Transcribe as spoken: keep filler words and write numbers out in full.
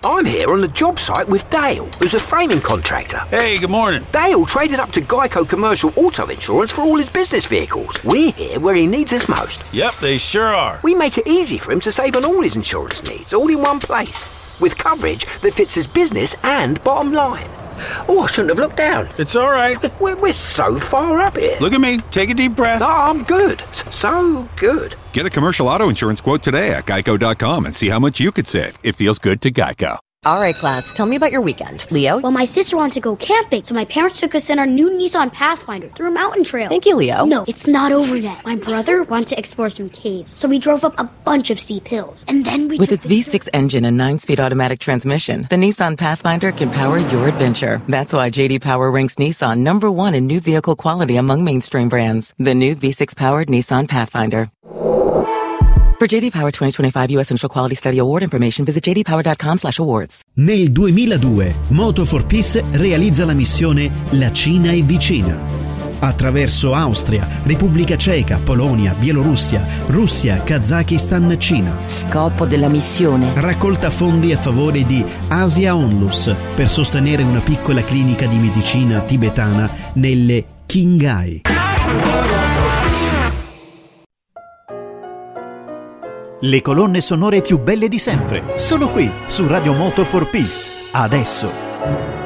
I'm here on the job site with Dale, who's a framing contractor. Hey, good morning. Dale traded up to Geico Commercial Auto Insurance for all his business vehicles. We're here where he needs us most. Yep, they sure are. We make it easy for him to save on all his insurance needs, all in one place, with coverage that fits his business and bottom line. Oh, I shouldn't have looked down. It's all right. We're, we're so far up here. Look at me. Take a deep breath. Oh, I'm good. So good. Get a commercial auto insurance quote today at geico dot com and see how much you could save. It feels good to Geico. All right, class, tell me about your weekend. Leo? Well, my sister wanted to go camping, so my parents took us in our new Nissan Pathfinder through a mountain trail. Thank you, Leo. No, it's not over yet. My brother wanted to explore some caves, so we drove up a bunch of steep hills. And then we With took its V six engine and nine-speed automatic transmission, the Nissan Pathfinder can power your adventure. That's why J D Power ranks Nissan number one in new vehicle quality among mainstream brands. The new V six-powered Nissan Pathfinder. For J D Power twenty twenty-five U S Initial Quality Study Award information, visit j d power dot com slash awards. Nel duemiladue, Moto for Peace realizza la missione La Cina è vicina. Attraverso Austria, Repubblica Ceca, Polonia, Bielorussia, Russia, Kazakistan, Cina. Scopo della missione: raccolta fondi a favore di Asia Onlus per sostenere una piccola clinica di medicina tibetana nelle Qinghai. Le colonne sonore più belle di sempre, solo qui su Radio Moto for Peace. Adesso.